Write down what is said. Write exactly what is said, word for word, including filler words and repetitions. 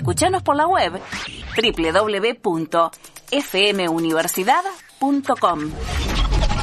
escuchanos por la web doble u doble u doble u punto f m universidad punto com.